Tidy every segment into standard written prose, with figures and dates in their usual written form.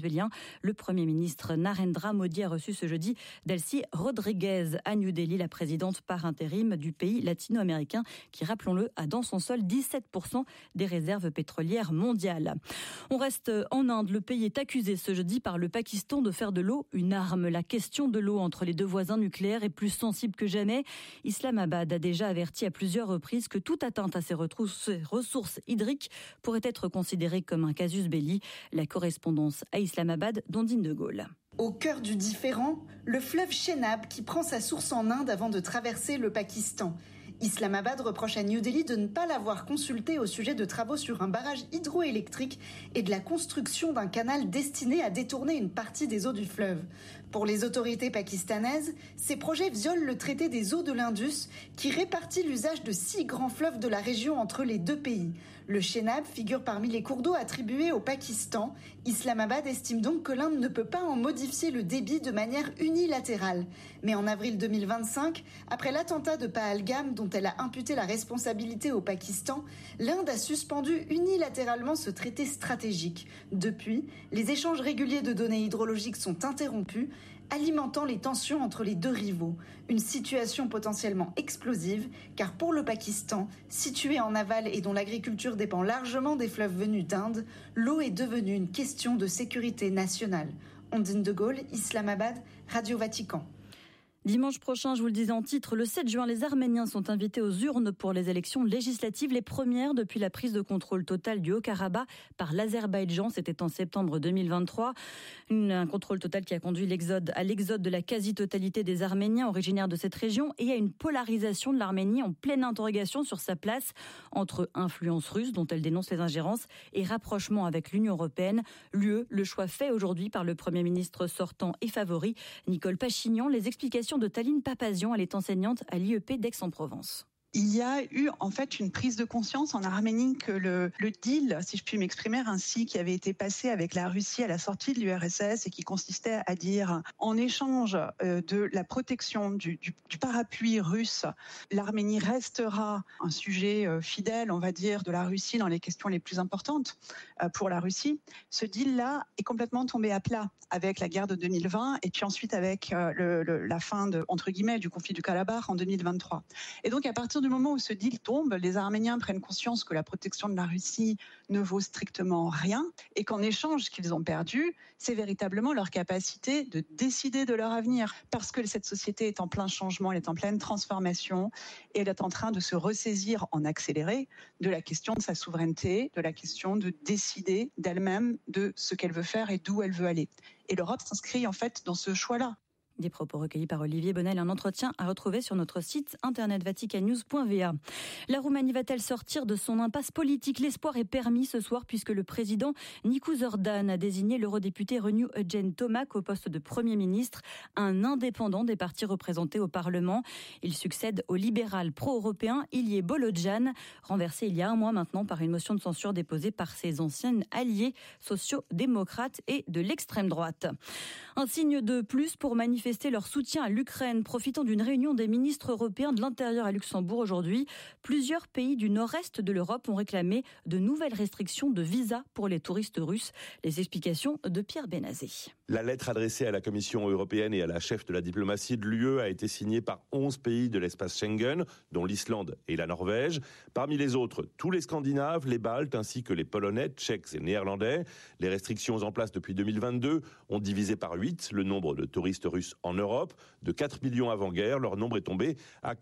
Le Premier ministre Narendra Modi a reçu ce jeudi Delcy Rodriguez à New Delhi, la présidente par intérim du pays latino-américain qui, rappelons-le, a dans son sol 17% des réserves pétrolières mondiales. On reste en Inde. Le pays est accusé ce jeudi par le Pakistan de faire de l'eau une arme. La question de l'eau entre les deux voisins nucléaires est plus sensible que jamais. Islamabad a déjà averti à plusieurs reprises que toute atteinte à ses ressources hydriques pourrait être considérée comme un casus belli. La correspondance à Islamabad, Dondine de Gaulle. Au cœur du différend, le fleuve Chenab qui prend sa source en Inde avant de traverser le Pakistan. Islamabad reproche à New Delhi de ne pas l'avoir consulté au sujet de travaux sur un barrage hydroélectrique et de la construction d'un canal destiné à détourner une partie des eaux du fleuve. Pour les autorités pakistanaises, ces projets violent le traité des eaux de l'Indus qui répartit l'usage de 6 grands fleuves de la région entre les deux pays. Le Chenab figure parmi les cours d'eau attribués au Pakistan. Islamabad estime donc que l'Inde ne peut pas en modifier le débit de manière unilatérale. Mais en avril 2025, après l'attentat de Pahalgam dont elle a imputé la responsabilité au Pakistan, l'Inde a suspendu unilatéralement ce traité stratégique. Depuis, les échanges réguliers de données hydrologiques sont interrompus, alimentant les tensions entre les deux rivaux. Une situation potentiellement explosive, car pour le Pakistan, situé en aval et dont l'agriculture dépend largement des fleuves venus d'Inde, l'eau est devenue une question de sécurité nationale. Ondine de Gaulle, Islamabad, Radio Vatican. Dimanche prochain, je vous le disais en titre, le 7 juin, les Arméniens sont invités aux urnes pour les élections législatives, les premières depuis la prise de contrôle total du Haut-Karabakh par l'Azerbaïdjan. C'était en septembre 2023. Un contrôle total qui a conduit à l'exode de la quasi-totalité des Arméniens originaires de cette région et à une polarisation de l'Arménie en pleine interrogation sur sa place entre influence russe, dont elle dénonce les ingérences, et rapprochement avec l'Union européenne. L'UE, le choix fait aujourd'hui par le Premier ministre sortant et favori, Nicole Pachinian. Les explications de Taline Papazian, elle est enseignante à l'IEP d'Aix-en-Provence. Il y a eu en fait une prise de conscience en Arménie que le deal, si je puis m'exprimer ainsi, qui avait été passé avec la Russie à la sortie de l'URSS et qui consistait à dire en échange de la protection du parapluie russe, l'Arménie restera un sujet fidèle, on va dire, de la Russie dans les questions les plus importantes pour la Russie. Ce deal-là est complètement tombé à plat avec la guerre de 2020 et puis ensuite avec la fin entre guillemets du conflit du Karabakh en 2023. Et donc à partir du moment où ce deal tombe, les Arméniens prennent conscience que la protection de la Russie ne vaut strictement rien et qu'en échange, ce qu'ils ont perdu, c'est véritablement leur capacité de décider de leur avenir. Parce que cette société est en plein changement, elle est en pleine transformation et elle est en train de se ressaisir en accéléré de la question de sa souveraineté, de la question de décider d'elle-même de ce qu'elle veut faire et d'où elle veut aller. Et l'Europe s'inscrit en fait dans ce choix-là. Des propos recueillis par Olivier Bonnel, un entretien à retrouver sur notre site internet vaticannews.va. La Roumanie va-t-elle sortir de son impasse politique ? L'espoir est permis ce soir puisque le président Nicu Zordan a désigné l'eurodéputé Renew Eugen Tomac au poste de Premier ministre, un indépendant des partis représentés au Parlement. Il succède au libéral pro-européen Ilie Bologyan, renversé il y a un mois maintenant par une motion de censure déposée par ses anciens alliés sociaux-démocrates et de l'extrême droite. Un signe de plus pour manifester leur soutien à l'Ukraine, profitant d'une réunion des ministres européens de l'Intérieur à Luxembourg aujourd'hui. Plusieurs pays du nord-est de l'Europe ont réclamé de nouvelles restrictions de visa pour les touristes russes. Les explications de Pierre Benazé. La lettre adressée à la Commission européenne et à la chef de la diplomatie de l'UE a été signée par 11 pays de l'espace Schengen, dont l'Islande et la Norvège. Parmi les autres, tous les Scandinaves, les Baltes ainsi que les Polonais, Tchèques et Néerlandais. Les restrictions en place depuis 2022 ont divisé par 8 le nombre de touristes russes en Europe. De 4 millions avant-guerre, leur nombre est tombé à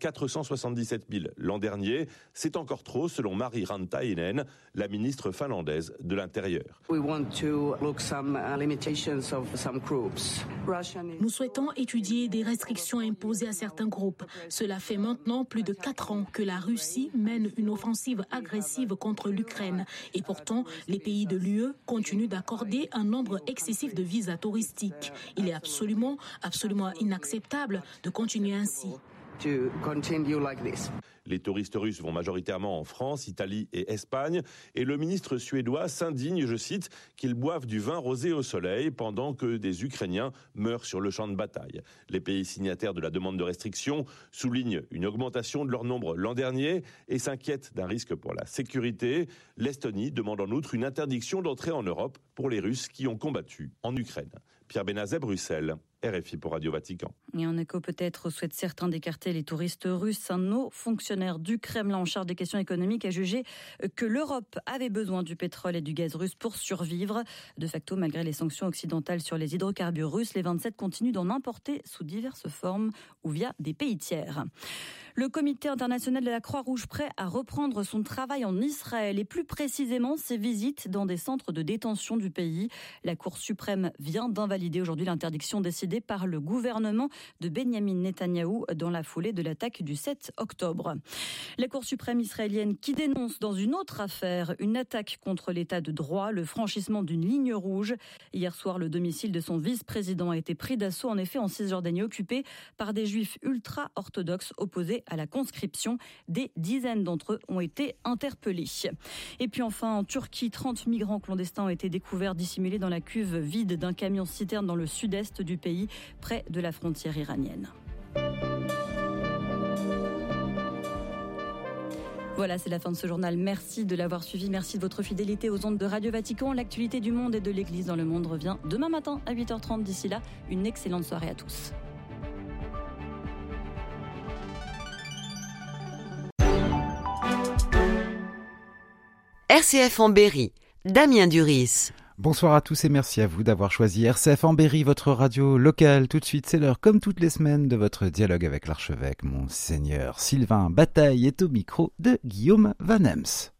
477 000 l'an dernier. C'est encore trop, selon Mari Rantainen, la ministre finlandaise de l'Intérieur. Nous souhaitons étudier des restrictions imposées à certains groupes. Cela fait maintenant plus de 4 ans que la Russie mène une offensive agressive contre l'Ukraine. Et pourtant, les pays de l'UE continuent d'accorder un nombre excessif de visas touristiques. Il est absolument inacceptable de continuer ainsi. to continue like this. Les touristes russes vont majoritairement en France, Italie et Espagne. Et le ministre suédois s'indigne, je cite, qu'ils boivent du vin rosé au soleil pendant que des Ukrainiens meurent sur le champ de bataille. Les pays signataires de la demande de restriction soulignent une augmentation de leur nombre l'an dernier et s'inquiètent d'un risque pour la sécurité. L'Estonie demande en outre une interdiction d'entrée en Europe pour les Russes qui ont combattu en Ukraine. Pierre Benazet, Bruxelles, RFI pour Radio Vatican. Et en écho peut-être souhaitent certains d'écarter les touristes russes. Un haut fonctionnaire du Kremlin en charge des questions économiques a jugé que l'Europe avait besoin du pétrole et du gaz russe pour survivre. De facto, malgré les sanctions occidentales sur les hydrocarbures russes, les 27 continuent d'en importer sous diverses formes ou via des pays tiers. Le Comité international de la Croix-Rouge prêt à reprendre son travail en Israël et plus précisément ses visites dans des centres de détention du pays. La Cour suprême vient d'invalider aujourd'hui l'interdiction décidée par le gouvernement de Benyamin Netanyahou dans la foulée de l'attaque du 7 octobre. La Cour suprême israélienne qui dénonce dans une autre affaire une attaque contre l'état de droit, le franchissement d'une ligne rouge. Hier soir, le domicile de son vice-président a été pris d'assaut en effet en Cisjordanie occupé par des juifs ultra-orthodoxes opposés à la conscription. Des dizaines d'entre eux ont été interpellés. Et puis enfin, en Turquie, 30 migrants clandestins ont été découverts dissimulés dans la cuve vide d'un camion-citerne dans le sud-est du pays, près de la frontière iranienne. Voilà, c'est la fin de ce journal. Merci de l'avoir suivi. Merci de votre fidélité aux ondes de Radio Vatican. L'actualité du monde et de l'Église dans le monde revient demain matin à 8h30. D'ici là, une excellente soirée à tous. RCF en Berry, Damien Duris. Bonsoir à tous et merci à vous d'avoir choisi RCF en Berry, votre radio locale. Tout de suite, c'est l'heure, comme toutes les semaines, de votre dialogue avec l'archevêque, Monseigneur Sylvain Bataille est au micro de Guillaume Van Ems.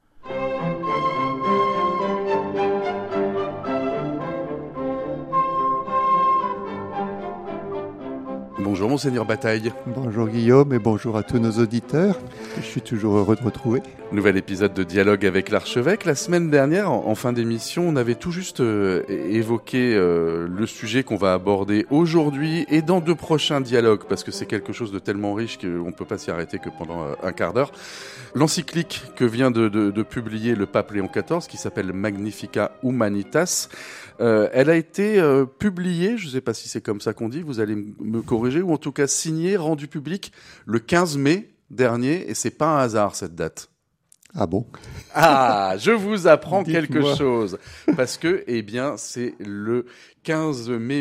Bonjour Monseigneur Bataille. Bonjour Guillaume et bonjour à tous nos auditeurs. Je suis toujours heureux de retrouver. Nouvel épisode de Dialogue avec l'archevêque. La semaine dernière, en fin d'émission, on avait tout juste évoqué le sujet qu'on va aborder aujourd'hui et dans 2 prochains dialogues, parce que c'est quelque chose de tellement riche qu'on ne peut pas s'y arrêter que pendant un quart d'heure. L'encyclique que vient de publier le pape Léon XIV, qui s'appelle Magnificat Humanitas, elle a été publiée, je ne sais pas si c'est comme ça qu'on dit, vous allez me corriger, ou en tout cas signée, rendue publique le 15 mai dernier, et c'est pas un hasard cette date. Ah bon ? Ah, je vous apprends quelque chose, parce que, eh bien, c'est le 15 mai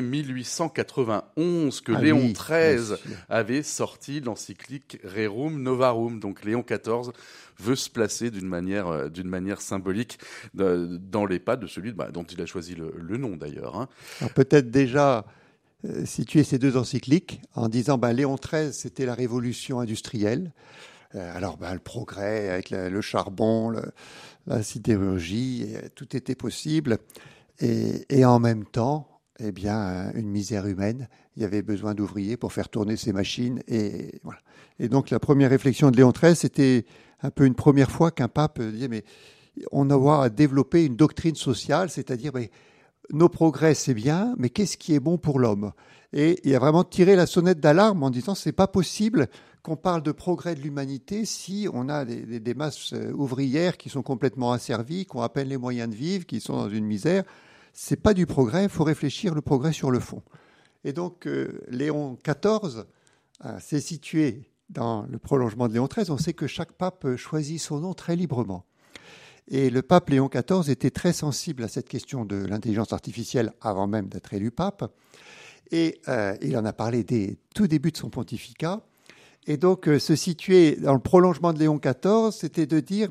1891 que Léon XIII avait sorti l'encyclique Rerum Novarum, donc Léon XIV veut se placer d'une manière symbolique dans les pas de celui dont il a choisi le nom d'ailleurs. Hein. Alors peut-être déjà situer ces 2 encycliques en disant Léon XIII c'était la révolution industrielle. Le progrès avec le charbon, la sidérurgie, tout était possible. Et en même temps, eh bien, une misère humaine. Il y avait besoin d'ouvriers pour faire tourner ces machines. Et voilà. Et donc la première réflexion de Léon XIII, c'était un peu une première fois qu'un pape disait mais on a développé une doctrine sociale, c'est-à-dire nos progrès c'est bien, mais qu'est-ce qui est bon pour l'homme ? Et il a vraiment tiré la sonnette d'alarme en disant c'est pas possible qu'on parle de progrès de l'humanité si on a des masses ouvrières qui sont complètement asservies, qui ont à peine les moyens de vivre, qui sont dans une misère. C'est pas du progrès, il faut réfléchir le progrès sur le fond. Et donc Léon XIV s'est situé dans le prolongement de Léon XIII. On sait que chaque pape choisit son nom très librement. Et le pape Léon XIV était très sensible à cette question de l'intelligence artificielle avant même d'être élu pape. Et il en a parlé dès tout début de son pontificat. Et donc, se situer dans le prolongement de Léon XIV, c'était de dire,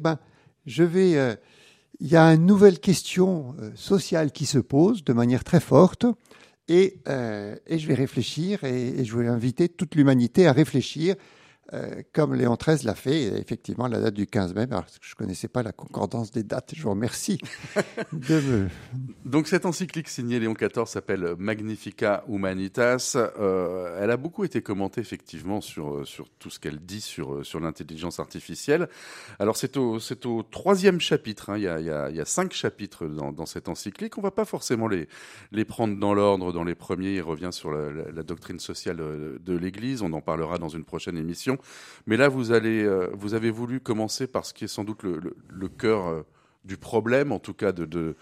il y a une nouvelle question sociale qui se pose de manière très forte, et je vais réfléchir, et je vais inviter toute l'humanité à réfléchir comme Léon XIII l'a fait, et effectivement, la date du 15 mai, alors, je ne connaissais pas la concordance des dates, je vous remercie de me... Donc cette encyclique signée Léon XIV s'appelle Magnificat Humanitas. Elle a beaucoup été commentée effectivement sur tout ce qu'elle dit sur l'intelligence artificielle. Alors c'est au 3e chapitre, hein. Il y a 5 chapitres dans cette encyclique. On ne va pas forcément les prendre dans l'ordre. Dans les premiers, il revient sur la doctrine sociale de l'Église. On en parlera dans une prochaine émission. Mais là, vous avez voulu commencer par ce qui est sans doute le cœur du problème, en tout cas de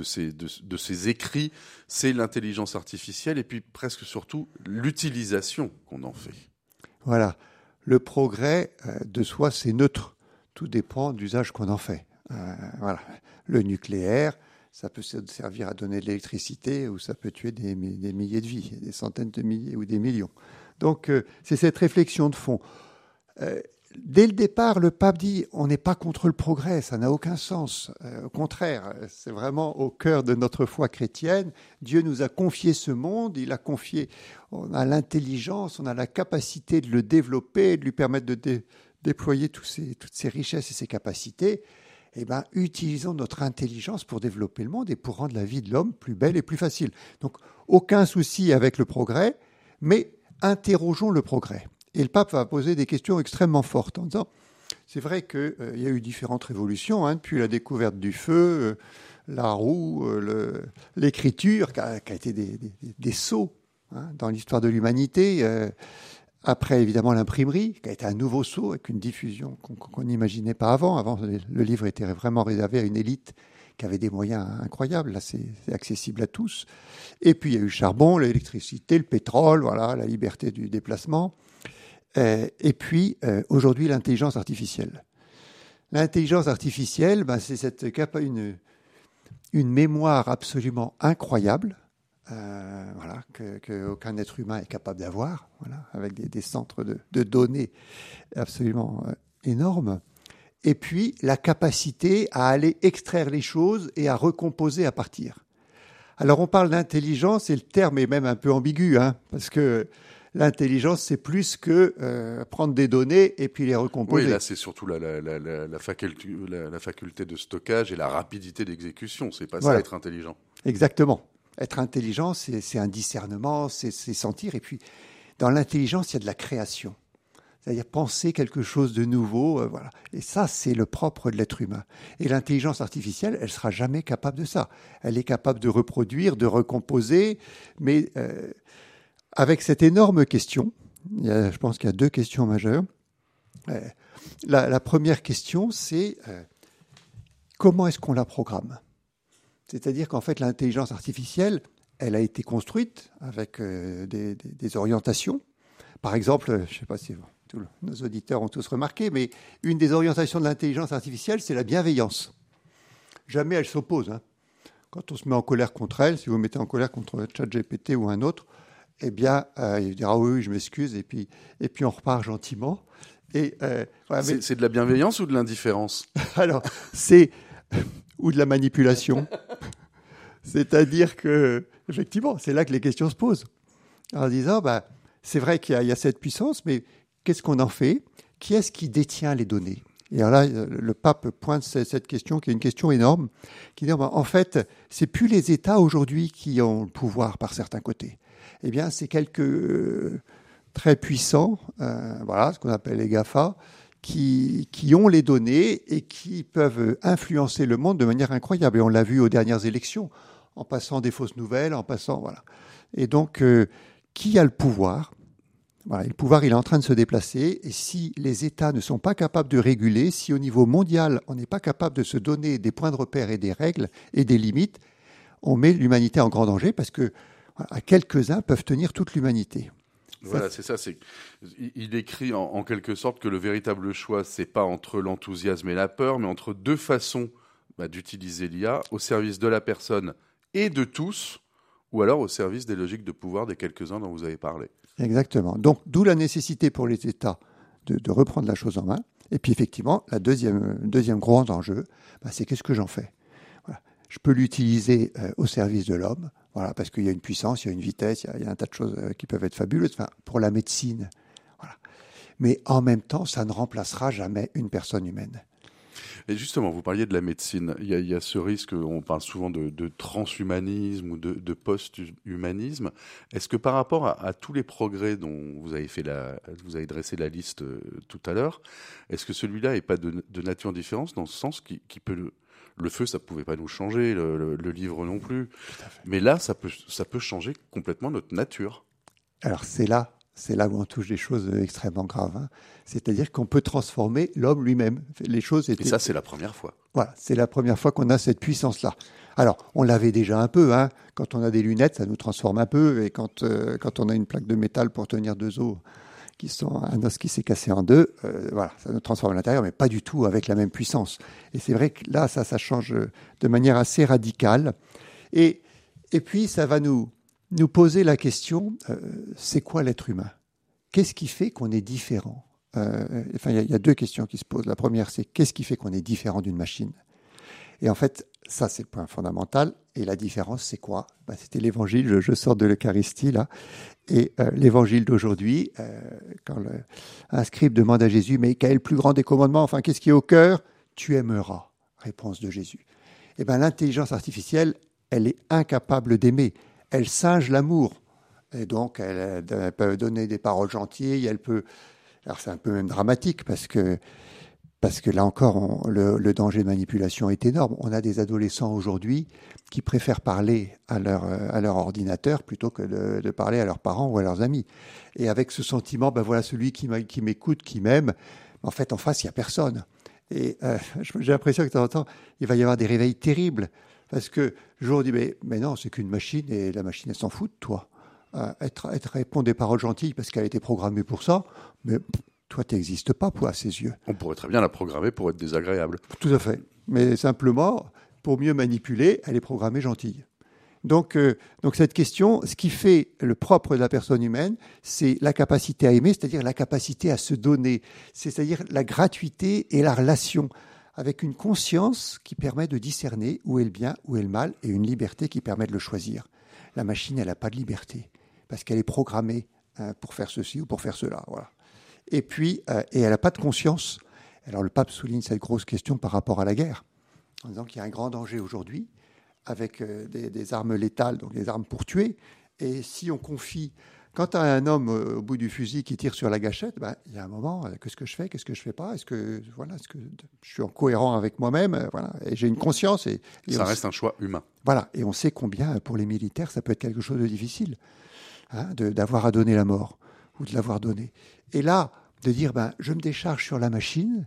ces écrits, c'est l'intelligence artificielle et puis presque surtout l'utilisation qu'on en fait. Voilà. Le progrès de soi, c'est neutre. Tout dépend de l'usage qu'on en fait. Voilà. Le nucléaire, ça peut servir à donner de l'électricité ou ça peut tuer des milliers de vies, des centaines de milliers ou des millions. Donc, c'est cette réflexion de fond. Dès le départ, le pape dit on n'est pas contre le progrès, ça n'a aucun sens. Au contraire, c'est vraiment au cœur de notre foi chrétienne. Dieu nous a confié ce monde, il a confié, on a l'intelligence, on a la capacité de le développer, de lui permettre de déployer toutes ces richesses et ces capacités. Eh bien, utilisons notre intelligence pour développer le monde et pour rendre la vie de l'homme plus belle et plus facile. Donc, aucun souci avec le progrès, mais interrogeons le progrès. Et le pape va poser des questions extrêmement fortes en disant, c'est vrai qu'il y a eu différentes révolutions, hein, depuis la découverte du feu, la roue, l'écriture, qui a été des sauts hein, dans l'histoire de l'humanité. Après, évidemment, l'imprimerie, qui a été un nouveau saut avec une diffusion qu'on n'imaginait pas avant. Avant, le livre était vraiment réservé à une élite qui avait des moyens incroyables. Là, c'est accessible à tous. Et puis, il y a eu le charbon, l'électricité, le pétrole, voilà, la liberté du déplacement. Et puis, aujourd'hui, l'intelligence artificielle. L'intelligence artificielle, c'est une mémoire absolument incroyable, voilà, qu'aucun être humain est capable d'avoir, voilà, avec des centres de données absolument énormes. Et puis, la capacité à aller extraire les choses et à recomposer à partir. Alors, on parle d'intelligence, et le terme est même un peu ambigu, hein, parce que l'intelligence, c'est plus que prendre des données et puis les recomposer. Oui, là, c'est surtout la faculté de stockage et la rapidité d'exécution. C'est pas ça, être intelligent. Exactement. Être intelligent, c'est un discernement, c'est sentir. Et puis, dans l'intelligence, il y a de la création. C'est-à-dire penser quelque chose de nouveau. Voilà. Et ça, c'est le propre de l'être humain. Et l'intelligence artificielle, elle ne sera jamais capable de ça. Elle est capable de reproduire, de recomposer, mais... avec cette énorme question, je pense qu'il y a 2 questions majeures. La première question, c'est comment est-ce qu'on la programme ? C'est-à-dire qu'en fait, l'intelligence artificielle, elle a été construite avec des orientations. Par exemple, je ne sais pas si tous nos auditeurs ont tous remarqué, mais une des orientations de l'intelligence artificielle, c'est la bienveillance. Jamais elle s'oppose. Hein. Quand on se met en colère contre elle, si vous vous mettez en colère contre ChatGPT ou un autre, eh bien, il dira oui, je m'excuse, et puis on repart gentiment. Voilà, c'est de la bienveillance ou de l'indifférence ? Alors, ou de la manipulation. C'est-à-dire que, effectivement, c'est là que les questions se posent. En disant, c'est vrai qu'il y a cette puissance, mais qu'est-ce qu'on en fait ? Qui est-ce qui détient les données ? Et alors là, le pape pointe cette question, qui est une question énorme, qui dit, en fait, c'est plus les États aujourd'hui qui ont le pouvoir par certains côtés. Eh bien, c'est quelques très puissants, voilà, ce qu'on appelle les GAFA, qui ont les données et qui peuvent influencer le monde de manière incroyable. Et on l'a vu aux dernières élections, en passant des fausses nouvelles, voilà. Et donc, qui a le pouvoir ? Voilà, et le pouvoir, il est en train de se déplacer. Et si les États ne sont pas capables de réguler, si au niveau mondial, on n'est pas capable de se donner des points de repère et des règles et des limites, on met l'humanité en grand danger parce que quelques-uns peuvent tenir toute l'humanité. Voilà, c'est ça. Il écrit en quelque sorte que le véritable choix, c'est pas entre l'enthousiasme et la peur, mais entre 2 façons d'utiliser l'IA au service de la personne et de tous, ou alors au service des logiques de pouvoir des quelques-uns dont vous avez parlé. Exactement. Donc, d'où la nécessité pour les États de reprendre la chose en main. Et puis, effectivement, la deuxième grand enjeu, c'est qu'est-ce que j'en fais ? Voilà. Je peux l'utiliser au service de l'homme, voilà, parce qu'il y a une puissance, il y a une vitesse, il y a un tas de choses qui peuvent être fabuleuses, pour la médecine. Voilà. mais en même temps, ça ne remplacera jamais une personne humaine. Et justement, vous parliez de la médecine. Il y a ce risque, on parle souvent de transhumanisme ou de post-humanisme. Est-ce que par rapport à tous les progrès dont vous avez dressé la liste tout à l'heure, est-ce que celui-là n'est pas de nature différente dans ce sens qui peut... Le feu, ça ne pouvait pas nous changer, le livre non plus. Mais là, ça peut changer complètement notre nature. Alors c'est là où on touche des choses extrêmement graves. Hein. C'est-à-dire qu'on peut transformer l'homme lui-même. Les choses étaient... Et ça, c'est la première fois. Voilà, c'est la première fois qu'on a cette puissance-là. Alors, on l'avait déjà un peu. Hein. Quand on a des lunettes, ça nous transforme un peu. Et quand on a une plaque de métal pour tenir deux os, un os qui s'est cassé en deux, voilà, ça nous transforme à l'intérieur, mais pas du tout avec la même puissance. Et c'est vrai que là, ça change de manière assez radicale. Et puis, ça va nous poser la question, c'est quoi l'être humain ? Qu'est-ce qui fait qu'on est différent ? Il y a deux questions qui se posent. La première, c'est qu'est-ce qui fait qu'on est différent d'une machine ? Et en fait, ça, c'est le point fondamental. Et la différence, c'est quoi ? C'était l'évangile. Je sors de l'Eucharistie, là. Et l'évangile d'aujourd'hui, quand un scribe demande à Jésus, mais quel est le plus grand des commandements ? Enfin, qu'est-ce qui est au cœur ? Tu aimeras. Réponse de Jésus. Eh bien, l'intelligence artificielle, elle est incapable d'aimer. Elle singe l'amour. Et donc, elle peut donner des paroles gentilles. Elle peut... Alors, c'est un peu même dramatique parce que là encore, le danger de manipulation est énorme. On a des adolescents aujourd'hui qui préfèrent parler à leur ordinateur plutôt que de parler à leurs parents ou à leurs amis. Et avec ce sentiment, voilà, celui qui m'écoute, qui m'aime, en fait, en face, il n'y a personne. Et j'ai l'impression que de temps en temps, il va y avoir des réveils terribles. Parce que le jour, on dit, mais non, c'est qu'une machine et la machine, elle s'en fout de toi. Elle te répond des paroles gentilles parce qu'elle a été programmée pour ça, mais toi, tu n'existes pas à ses yeux. On pourrait très bien la programmer pour être désagréable. Tout à fait. Mais simplement, pour mieux manipuler, elle est programmée gentille. Donc cette question, ce qui fait le propre de la personne humaine, c'est la capacité à aimer, c'est-à-dire la capacité à se donner, c'est-à-dire la gratuité et la relation, avec une conscience qui permet de discerner où est le bien, où est le mal, et une liberté qui permet de le choisir. La machine, elle n'a pas de liberté, parce qu'elle est programmée pour faire ceci ou pour faire cela. Voilà. Et puis, et elle n'a pas de conscience. Alors le pape souligne cette grosse question par rapport à la guerre, en disant qu'il y a un grand danger aujourd'hui, avec des armes létales, donc des armes pour tuer. Et si on confie, quand tu as un homme au bout du fusil qui tire sur la gâchette, il y a un moment, qu'est-ce que je fais, qu'est-ce que je fais pas ? Est-ce que je suis en cohérent avec moi-même ? Voilà, et j'ai une conscience. Et ça reste un choix humain. Voilà, et on sait combien, pour les militaires, ça peut être quelque chose de difficile, d'avoir à donner la mort, ou de l'avoir donnée. Et là, de dire, je me décharge sur la machine,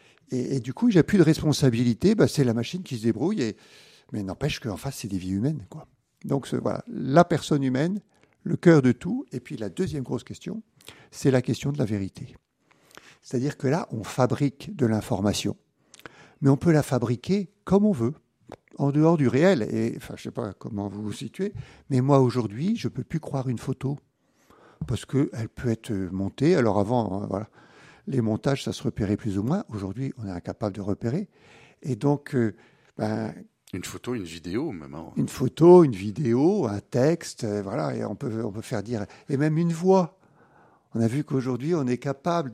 et du coup, j'ai plus de responsabilité, c'est la machine qui se débrouille, mais n'empêche qu'en face, c'est des vies humaines, quoi. Donc, voilà, la personne humaine, le cœur de tout. Et puis, la deuxième grosse question, c'est la question de la vérité. C'est-à-dire que là, on fabrique de l'information, mais on peut la fabriquer comme on veut, en dehors du réel. Et, je ne sais pas comment vous vous situez, mais moi, aujourd'hui, je ne peux plus croire une photo, parce qu'elle peut être montée. Alors avant, voilà, les montages, ça se repérait plus ou moins. Aujourd'hui, on est incapable de repérer. Et donc... une photo, une vidéo même. Hein. Une photo, une vidéo, un texte, voilà, et on peut faire dire, et même une voix. On a vu qu'aujourd'hui, on est capable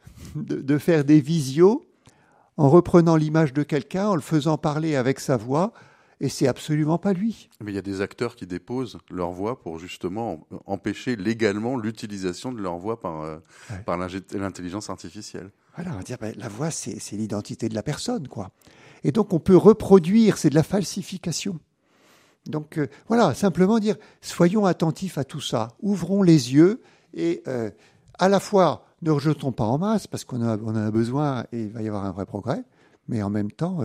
de faire des visios en reprenant l'image de quelqu'un, en le faisant parler avec sa voix, et c'est absolument pas lui. Mais il y a des acteurs qui déposent leur voix pour justement empêcher légalement l'utilisation de leur voix par l'intelligence artificielle. Voilà, on va dire, la voix, c'est l'identité de la personne, quoi. Et donc, on peut reproduire, c'est de la falsification. Donc, voilà, simplement dire, soyons attentifs à tout ça, ouvrons les yeux et à la fois, ne rejetons pas en masse, parce qu'on en a besoin et il va y avoir un vrai progrès, mais en même temps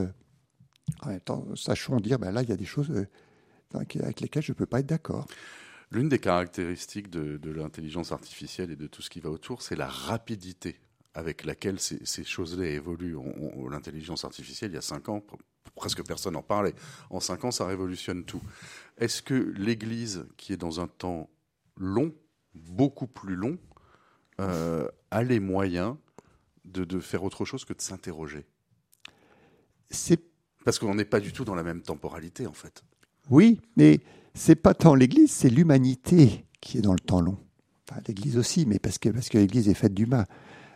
sachons dire, là, il y a des choses avec lesquelles je ne peux pas être d'accord. L'une des caractéristiques de l'intelligence artificielle et de tout ce qui va autour, c'est la rapidité avec laquelle ces choses-là évoluent. L'intelligence artificielle, il y a 5 ans, presque personne n'en parlait. En 5 ans, ça révolutionne tout. Est-ce que l'Église, qui est dans un temps long, beaucoup plus long, a les moyens de faire autre chose que de s'interroger ? Parce qu'on n'est pas du tout dans la même temporalité, en fait. Oui, mais c'est pas tant l'Église, c'est l'humanité qui est dans le temps long. Enfin, l'Église aussi, mais parce que l'Église est faite d'humains.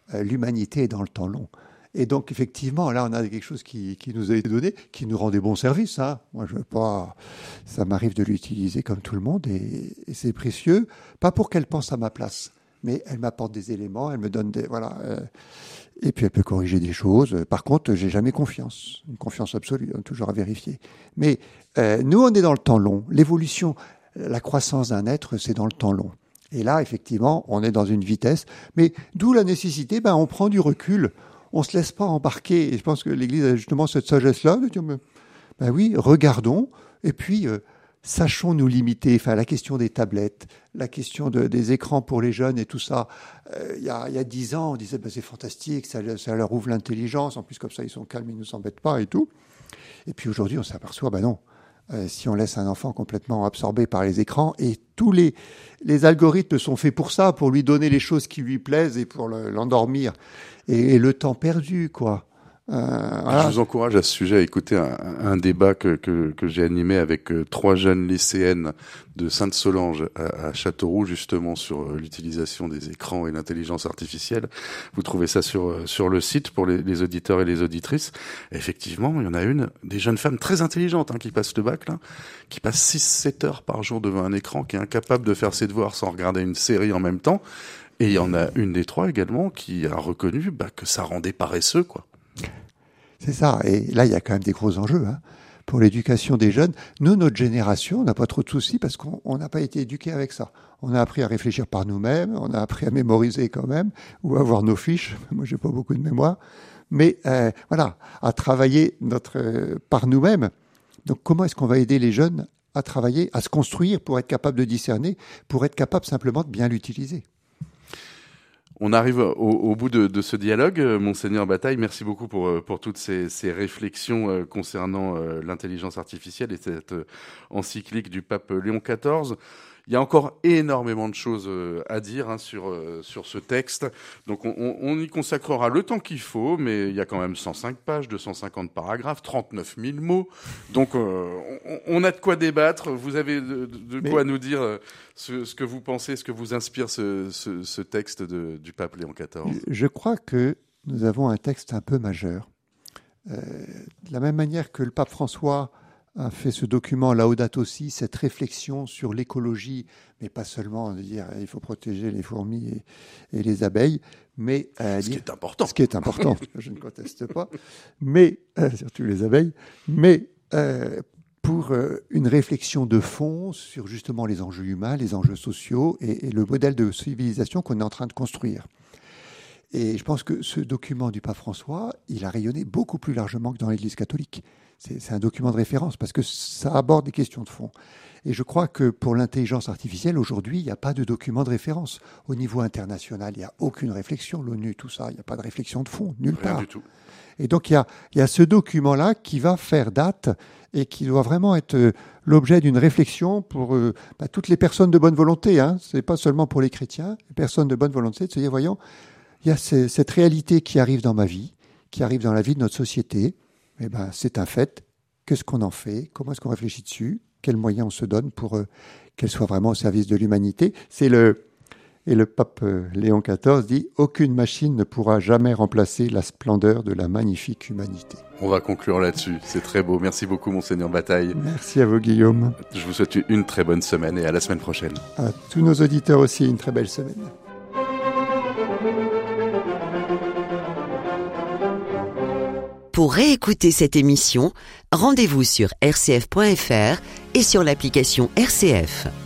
l'humanité est dans le temps long. Et donc, effectivement, là, on a quelque chose qui nous a été donné, qui nous rend des bons services. Hein. Moi, je veux pas... Ça m'arrive de l'utiliser comme tout le monde, et c'est précieux. Pas pour qu'elle pense à ma place, mais elle m'apporte des éléments, elle me donne des... Voilà. Et puis, elle peut corriger des choses. Par contre, j'ai jamais confiance. Une confiance absolue, toujours à vérifier. Mais nous, on est dans le temps long. L'évolution, la croissance d'un être, c'est dans le temps long. Et là, effectivement, on est dans une vitesse. Mais d'où la nécessité, on prend du recul. On ne se laisse pas embarquer. Et je pense que l'Église a justement cette sagesse-là de dire, oui, regardons, et puis sachons nous limiter. Enfin, la question des tablettes, la question des écrans pour les jeunes et tout ça. Il y a 10 ans, on disait, c'est fantastique, ça leur ouvre l'intelligence. En plus, comme ça, ils sont calmes, ils ne nous embêtent pas et tout. Et puis aujourd'hui, on s'aperçoit, non. Si on laisse un enfant complètement absorbé par les écrans, et tous les algorithmes sont faits pour ça, pour lui donner les choses qui lui plaisent et pour l'endormir. Et le temps perdu, quoi. Voilà. Je vous encourage à ce sujet à écouter un débat que j'ai animé avec 3 jeunes lycéennes de Sainte-Solange à Châteauroux, justement sur l'utilisation des écrans et l'intelligence artificielle. Vous trouvez ça sur le site pour les auditeurs et les auditrices. Et effectivement, il y en a une, des jeunes femmes très intelligentes qui passent le bac, là, qui passent 6-7 heures par jour devant un écran, qui est incapable de faire ses devoirs sans regarder une série en même temps. Et il y en a une des 3 également qui a reconnu que ça rendait paresseux, quoi. C'est ça. Et là, il y a quand même des gros enjeux pour l'éducation des jeunes. Nous, notre génération, on n'a pas trop de soucis parce qu'on n'a pas été éduqués avec ça. On a appris à réfléchir par nous-mêmes, on a appris à mémoriser quand même, ou à avoir nos fiches. Moi, j'ai pas beaucoup de mémoire. Mais voilà, à travailler par nous-mêmes. Donc, comment est-ce qu'on va aider les jeunes à travailler, à se construire pour être capable de discerner, pour être capable simplement de bien l'utiliser? On arrive au bout de ce dialogue. Monseigneur Bataille, merci beaucoup pour toutes ces réflexions concernant l'intelligence artificielle et cette encyclique du pape Léon XIV. Il y a encore énormément de choses à dire sur ce texte. Donc on y consacrera le temps qu'il faut, mais il y a quand même 105 pages, 250 paragraphes, 39 000 mots. Donc on a de quoi débattre. Vous avez de quoi nous dire ce que vous pensez, ce que vous inspire ce texte du pape Léon XIV. Je crois que nous avons un texte un peu majeur. De la même manière que le pape François a fait ce document Laudato Si, cette réflexion sur l'écologie, mais pas seulement de dire il faut protéger les fourmis et les abeilles, mais ce qui est important. Ce qui est important, je ne conteste pas, mais surtout les abeilles, mais pour une réflexion de fond sur justement les enjeux humains, les enjeux sociaux et le modèle de civilisation qu'on est en train de construire. Et je pense que ce document du pape François, il a rayonné beaucoup plus largement que dans l'Église catholique. C'est un document de référence parce que ça aborde des questions de fond. Et je crois que pour l'intelligence artificielle, aujourd'hui, il n'y a pas de document de référence. Au niveau international, il n'y a aucune réflexion. L'ONU, tout ça, il n'y a pas de réflexion de fond, nulle part. Rien du tout. Et donc, il y a ce document-là qui va faire date et qui doit vraiment être l'objet d'une réflexion pour toutes les personnes de bonne volonté. Ce n'est pas seulement pour les chrétiens, les personnes de bonne volonté, de se dire, voyons, il y a cette réalité qui arrive dans ma vie, qui arrive dans la vie de notre société. C'est un fait. Qu'est-ce qu'on en fait? Comment est-ce qu'on réfléchit dessus? Quels moyens on se donne pour qu'elle soit vraiment au service de l'humanité? Et le pape Léon XIV dit « Aucune machine ne pourra jamais remplacer la splendeur de la magnifique humanité ». On va conclure là-dessus. C'est très beau. Merci beaucoup, Monseigneur Bataille. Merci à vous, Guillaume. Je vous souhaite une très bonne semaine et à la semaine prochaine. À tous nos auditeurs aussi, une très belle semaine. Pour réécouter cette émission, rendez-vous sur rcf.fr et sur l'application RCF.